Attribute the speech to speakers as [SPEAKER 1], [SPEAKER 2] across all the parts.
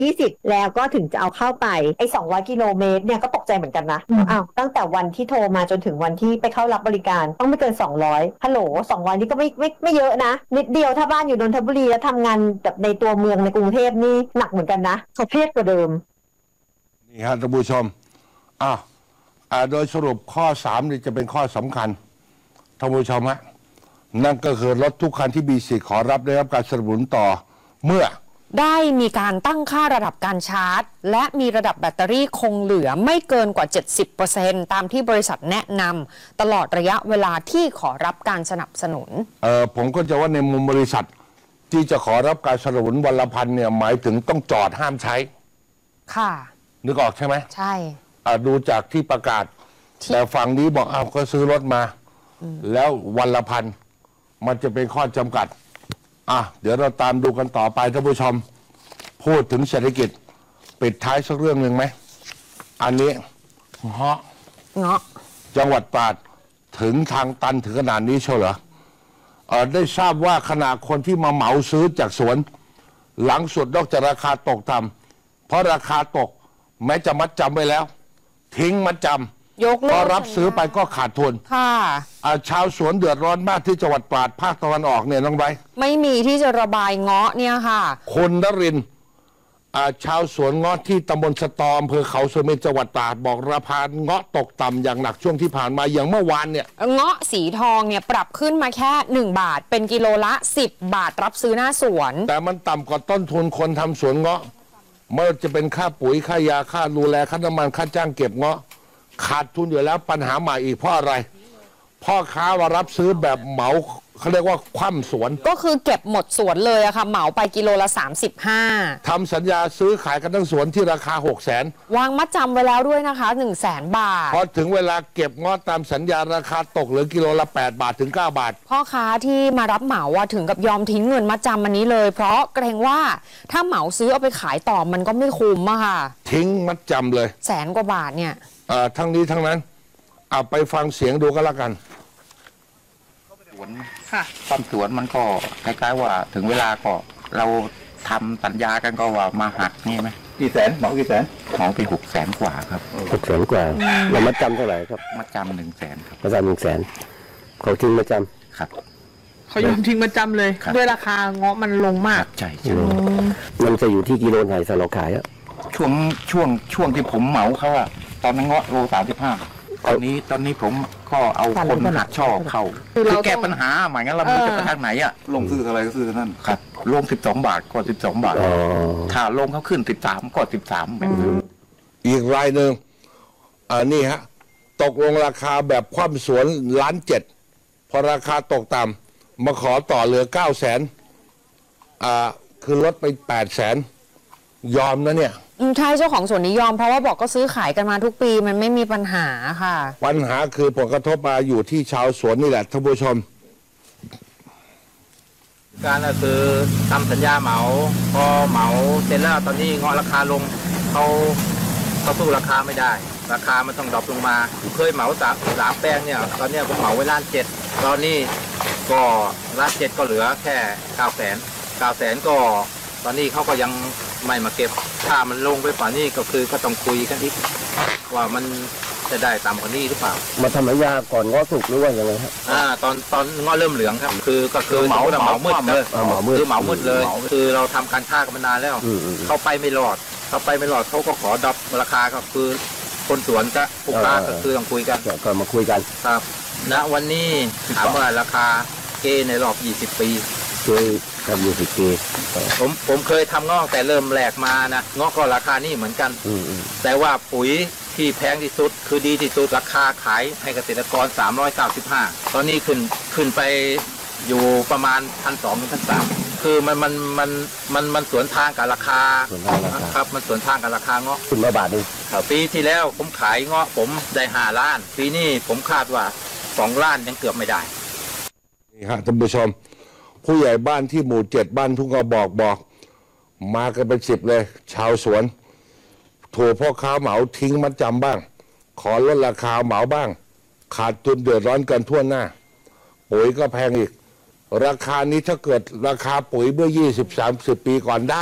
[SPEAKER 1] 20แล้วก็ถึงจะเอาเข้าไปไอ้200กิโลเมตรเนี่ยก็ตกใจเหมือนกันนะอ้าวตั้งแต่วันที่โทรมาจนถึงวันที่ไปเข้ารับบริการต้องไม่เกิน200ฮัลโหล200นี่ก็ไม่เยอะนะนิดเดียวถ้าบ้านอยู่นนทบุรีแล้วทำงานแบบในตัวเมืองในกรุงเทพนี่หนักเหมือนกันนะเขาเครียดกว่าเดิม
[SPEAKER 2] นี่ฮะท่านผู้ชมโดยสรุปข้อ3นี่จะเป็นข้อสำคัญท่านผู้ชมฮะนั่นก็คือรถทุกคันที่มีสิทธิ์ขอรับได้รับการสนับสนุนต่อเมื่อ
[SPEAKER 3] ได้มีการตั้งค่าระดับการชาร์จและมีระดับแบตเตอรี่คงเหลือไม่เกินกว่า 70% ตามที่บริษัทแนะนำตลอดระยะเวลาที่ขอรับการสนับสนุน
[SPEAKER 2] ผมก็จะว่าในมุมบริษัทที่จะขอรับการสนับสนุนวันละพันเนี่ยหมายถึงต้องจอดห้ามใช้
[SPEAKER 3] ค่ะ
[SPEAKER 2] นึกออกใช่ไหม
[SPEAKER 3] ใช่
[SPEAKER 2] ดูจากที่ประกาศแต่ฝั่งนี้บอกก็ซื้อรถมาแล้ววันละพันมันจะเป็นข้อจำกัดเดี๋ยวเราตามดูกันต่อไปท่านผู้ชมพูดถึงเศรษฐกิจปิดท้ายสักเรื่องหนึ่งไหมอันนี้เงาะจังหวัดตราดถึงทางตันถึงขนาดนี้เชียวเหรอได้ทราบว่าขณะคนที่มาเหมาซื้อจากสวนหลังสุดนอกจากราคาตกต่ำเพราะราคาตกแม้จะมัดจำไว้แล้วทิ้งมัดจำ
[SPEAKER 3] ยกเลิก
[SPEAKER 2] พอรับซื้อไปก็ขาดทุน
[SPEAKER 3] ค่ะ
[SPEAKER 2] ชาวสวนเดือดร้อนมากที่จังหวัดตราดภาคตะวันออกเนี่ยน้องไบ
[SPEAKER 3] ไม่มีที่จะระบายเงาะเนี่ยค่ะ
[SPEAKER 2] คุณนรินทร์ชาวสวนเงาะที่ตำบลสตออำเภอเขาสมิทจังหวัดตราดบอกราคาเงาะตกต่ำอย่างหนักช่วงที่ผ่านมาอย่างเมื่อวานเนี่ย
[SPEAKER 3] เงาะสีทองเนี่ยปรับขึ้นมาแค่1 บาทเป็นกิโลละ10 บาทรับซื้อหน้าสวน
[SPEAKER 2] แต่มันต่ำกว่าต้นทุนคนทำสวนเงาะเมื่อจะเป็นค่าปุ๋ยค่ายาค่าดูแลค่าน้ำมันค่าจ้างเก็บเงาะขาดทุนอยู่แล้วปัญหาใหม่อีกเพราะอะไรพ่อค้าว่ารับซื้อแบบเหมาเขาเรียกว่าคว่ำสวน
[SPEAKER 3] ก็คือเก็บหมดสวนเลยอะค่ะเหมาไปกิโลละ35
[SPEAKER 2] ทำสัญญาซื้อขายกันทั้งสวนที่ราคา600,000
[SPEAKER 3] วางมัดจำไว้แล้วด้วยนะคะ100,000 บาท
[SPEAKER 2] พอถึงเวลาเก็บเงาะตามสัญญาราคาตกเหลือกิโลละ8 บาทถึง9 บาท
[SPEAKER 3] พ่อค้าที่มารับเหมาว่าถึงกับยอมทิ้งเงินมัดจำอันนี้เลยเพราะเกรงว่าถ้าเหมาซื้อเอาไปขายต่อมันก็ไม่คุ้มอะค่ะ
[SPEAKER 2] ทิ้งมัดจำเลย
[SPEAKER 3] 100,000 กว่าบาทเนี่ย
[SPEAKER 2] ทั้งนี้ทั้งนั้นไปฟังเสียงดูก็แล้วกัน
[SPEAKER 4] สวนความสวนมันก็คล้ายๆว่าถึงเวลาก็เราทำสัญญากันก็ว่ามาหักนี่ไหม
[SPEAKER 2] กี่แสนเหมากี่แสน
[SPEAKER 4] เหมาไป600,000 กว่าครับ
[SPEAKER 5] 600,000 กว่าแล้วมัดจำเท่าไหร่ครับ
[SPEAKER 4] มัดจำ100,000ครับ
[SPEAKER 5] มัดจำ100,000เขาทิ้งมัดจ
[SPEAKER 4] ำครับ
[SPEAKER 6] เขายอมทิ้งมัดจำเลยด้วยราคาเงาะมันลงมาก
[SPEAKER 4] ใช่
[SPEAKER 5] มันจะอยู่ที่กิโลไหนสำหรับขาย
[SPEAKER 4] ช่วงที่ผมเหมาเขาอะตอนนั้นเงาะโล35ตอนนี้ผมก็เอาคนหักช่อเข้าคือแก้ปัญหาหมายงั้นเราไม่รู้จะไปทางไหนอะ
[SPEAKER 2] ลงซื้ออะไรก็ซื้อนั่น
[SPEAKER 4] ครับลง12 บาทก็12 บาทถ้าลงเขาขึ้น13ก็13แบบนั้น
[SPEAKER 2] อีกรายหนึ่งนี่ฮะตกลงราคาแบบคว่ำสวน1,700,000พอราคาตกต่ำมาขอต่อเหลือ900,000คือลดไป800,000ยอมนะเนี่ย
[SPEAKER 3] ใช่เจ้าของสวนนิยมเพราะว่าบอกก็ซื้อขายกันมาทุกปีมันไม่มีปัญหาค่ะ
[SPEAKER 2] ปัญหาคือผลกระทบมาอยู่ที่ชาวสวนนี่แหละท่านผู้ชม
[SPEAKER 7] การก็คือทำสัญญาเหมาพอเหมาเสร็จแล้วตอนนี้เงาะราคาลงเขาสู้ราคาไม่ได้ราคามันต้องดรอปลงมาเคยเหมา3 แปลงเนี่ยตอนนี้ผมเหมาไว้1,700,000ตอนนี้ก็1,700,000ก็เหลือแค่900,000ก็ตอนนี้เขาก็ยังไม่มาเก็บถ้ามันลงไปป่านี้ก็คือก็ต้องคุยกันอีกว่ามันจะได้ต่ำกว่านี้หรือเปล่า
[SPEAKER 5] มาทำสัญญาก่อนเงาะสุกหรือว่าอย่างไรครับ
[SPEAKER 7] ตอนเงาะเริ่มเหลืองครับคือเหมามืดเลยคือเหมามืดเลยคือเราทำการค้ากันมานานแล้วเขาไปไม่รอดเขาก็ขอดรอปราคาก็คือคนสวนจะผู้ค้าก็คือต้องคุยกัน
[SPEAKER 5] ก็มาคุยกัน
[SPEAKER 7] ครับณวันนี้ถามว่าราคาเกในรอบ20 ปี
[SPEAKER 5] เคยทำ20 ปี
[SPEAKER 7] ผมเคยทำเงาะแต่เริ่มแหลกมานะเงาะก็ราคานี่เหมือนกันแต่ว่าปุ๋ยที่แพงที่สุดคือดีที่สุดราคาขายให้เกษตรกร395ตอนนี้ขึ้นไปอยู่ประมาณ1,200 ถึง 1,300คือมันสวนทางกับราคาครับมันสวนทางกับราคาเงาะ
[SPEAKER 5] ขึ้นมาบาทนึง
[SPEAKER 7] ปีที่แล้วผมขายเงาะผมได้5 ล้านปีนี้ผมคาดว่า2 ล้านยังเกือบไม่ได้
[SPEAKER 2] นี่ฮะท่านผู้ชมผู้ใหญ่บ้านที่หมู่7บ้านทุ่งกระบอกมากันเป็น10เลยชาวสวนถูกพ่อค้าเหมาทิ้งมัดจำบ้างขอลดราคาเหมาบ้างขาดทุนเดือดร้อนกันทั่วหน้าปุ๋ยก็แพงอีกราคานี้ถ้าเกิดราคาปุ๋ยเมื่อ20-30 ปีก่อนได้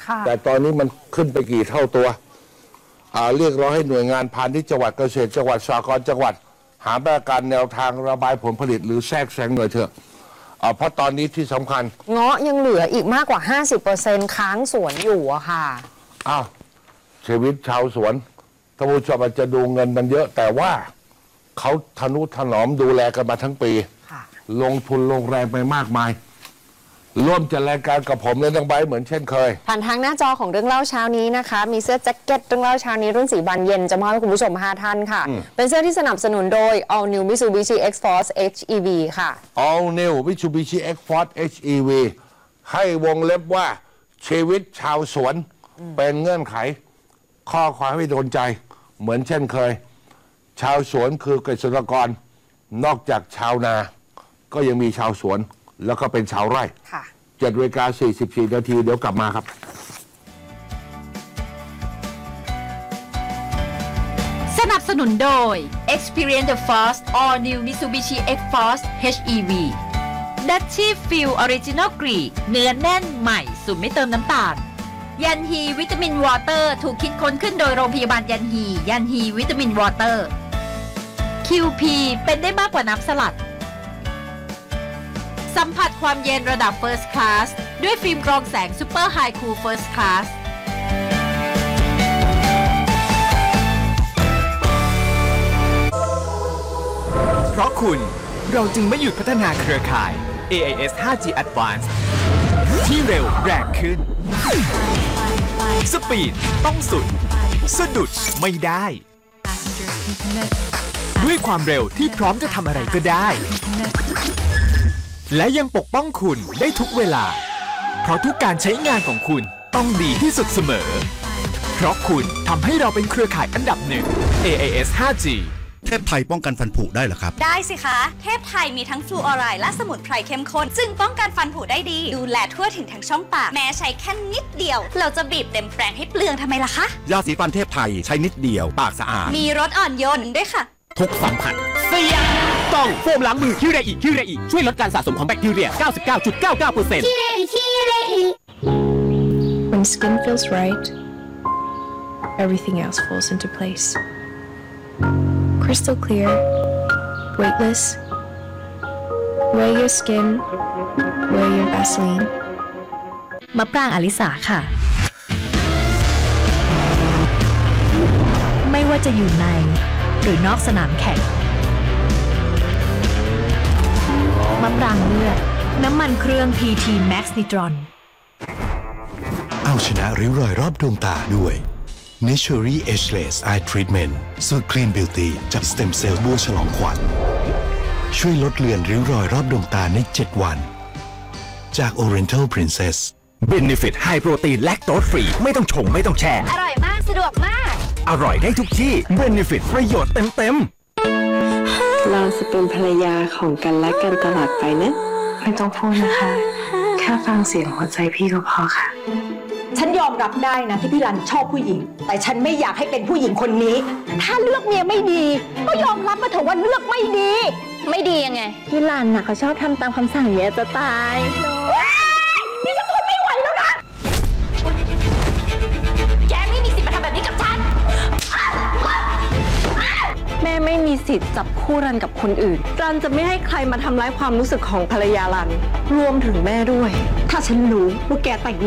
[SPEAKER 3] ค่ะ
[SPEAKER 2] แต่ตอนนี้มันขึ้นไปกี่เท่าตัวเรียกร้องให้หน่วยงานพาณิชย์จังหวัดเกษตรจังหวัดสหกรณ์จังหวัด หามาตรการแนวทางระบายผลผลิตหรือแทรกแซงหน่อยเถอะเพราะตอนนี้ที่สำคัญ
[SPEAKER 3] เงาะยังเหลืออีกมากกว่า 50% ค้างสวนอยู่อะค่ะ
[SPEAKER 2] อ้าวชีวิตชาวสวนท่านผู้ชมอาจจะดูเงินมันเยอะ แต่ว่าเขาทนุถนอมดูแลกันมาทั้งปี
[SPEAKER 3] ค่ะ
[SPEAKER 2] ลงทุนลงแรงไปมากมาย ร่วมจัดรายการกับผมเลยน้องไบร์ทเหมือนเช่นเคย
[SPEAKER 3] ผ่านทางหน้าจอของเรื่องเล่าเช้านี้นะคะ มีเสื้อแจ็คเก็ตเรื่องเล่าเช้านี้รุ่นสีบานเย็นจะมอบให้คุณผู้ชม 5 ท่านค่ะ เป็นเสื้อที่สนับสนุนโดย All New Mitsubishi X-Force HEV ค่ะ
[SPEAKER 2] All New Mitsubishi X-Force HEV ให้วงเล็บว่าชีวิตชาวสวนเป็นเงื่อนไข ข้อความให้โดนใจเหมือนเช่นเคย ชาวสวนคือเกษตรกรนอกจากชาวนา ก็ยังมีชาวสวนแล้วก็เป็นชาวไร่
[SPEAKER 3] ค่ะ
[SPEAKER 2] 7:44 นาทีเดี๋ยวกลับมาครับ
[SPEAKER 8] สนับสนุนโดย Experience the Force All New Mitsubishi X-Force HEV Dutchy Fuel Original Greek เนื้อแน่นใหม่สูตรไม่เติมน้ำตาล ยันฮีวิตามินวอเตอร์ถูกคิดค้นขึ้นโดยโรงพยาบาลยันฮีวิตามินวอเตอร์ QP เป็นได้มากกว่าน้ำสลัด สัมผัสความเย็นระดับ First Class ด้วยฟิล์มกรองแสง Super High Cool First Class
[SPEAKER 9] เพราะคุณเราจึงไม่หยุดพัฒนาเครือข่าย AIS 5G Advanced ที่เร็วแรงขึ้น สปีดต้องสุด สะดุดไม่ได้ ด้วยความเร็วที่พร้อมจะทำอะไรก็ได้ และยังปกป้องคุณได้ทุกเวลา เพราะทุกการใช้งานของคุณต้องดีที่สุดเสมอ เพราะคุณทำให้เราเป็นเครือข่ายอันดับหนึ่ง AIS 5G
[SPEAKER 10] เทพไทยป้องกันฟันผุได้เหรอครับ
[SPEAKER 8] ได้สิคะ เทพไทยมีทั้งฟลูออไรด์และสมุนไพรเข้มข้นซึ่งป้องกันฟันผุได้ดี ดูแลทั่วถึงทั้งช่องปาก แม้ใช้แค่นิดเดียว เราจะบีบเต็มแปรงให้เปลืองทำไมล่ะคะ
[SPEAKER 10] ยาสีฟันเทพไทยใช้นิดเดียวปากสะอาด
[SPEAKER 8] มีรสอ่อนโยนด้วยค่ะ
[SPEAKER 9] ทุกสัมผัสเสี่ยงต้องโฟมล้างมือคิวเรอีช่วยลดการสะสมของแบคทีเรีย 99.99%
[SPEAKER 11] When skin feels right, everything else falls into place. Crystal clear, weightless. Wear your skin, wear your Vaseline.
[SPEAKER 8] มะปรางอลิสาค่ะ ไม่ว่าจะอยู่ในหรือนอกสนามแข่งมะปรางเลือดน้ำมันเครื่อง PT Max Nitron
[SPEAKER 10] เอาชนะริ้วรอยรอบดวงตาด้วย Naturally Ageless Eye Treatment สูตร Clean Beauty จากสเต็มเซลล์บัวฉลองขวัญช่วยลดเลือนริ้วรอยรอบดวงตาใน 7 วัน จาก Oriental Princess
[SPEAKER 9] Benefit High Protein Lactose Free ไม่ต้องชงไม่ต้องแช่
[SPEAKER 8] อร่อยมากสะดวกมาก
[SPEAKER 9] อร่อยได้ทุกที่ Benefit ประโยชน์เต็ม
[SPEAKER 11] เราจะเป็นภรรยาของกันและกันตลอดไปนะ ไม่ต้องพูดนะคะ แค่ฟังเสียงหัวใจพี่ก็พอค่ะ
[SPEAKER 1] ฉันยอมรับได้นะที่พี่รันชอบผู้หญิง แต่ฉันไม่อยากให้เป็นผู้หญิงคนนี้ ถ้าเลือกเมียไม่ดี ก็ยอมรับมาเถอะว่าเลือกไม่ดี
[SPEAKER 8] ไม่ดียังไง
[SPEAKER 11] พี่รันน่ะเขาชอบทำตามคำสั่งเมียจะตาย
[SPEAKER 1] นี่ฉันทนไม่ไหวแล้วนะ
[SPEAKER 8] แกไม่มีสิทธิ์มาทำแบบนี้กับฉัน
[SPEAKER 11] แม่ไม่มีสิทธิ์จับคู่รันกับคนอื่น รันจะไม่ให้ใครมาทำร้ายความรู้สึกของภรรยารัน รวมถึงแม่ด้วย ถ้าฉันรู้ว่าแกแต่ง